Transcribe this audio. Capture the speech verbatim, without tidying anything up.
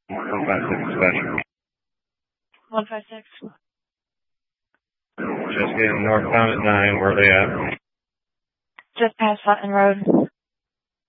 one five six special. one five six. Just getting northbound at nine. Where are they at? Just past Sutton Road.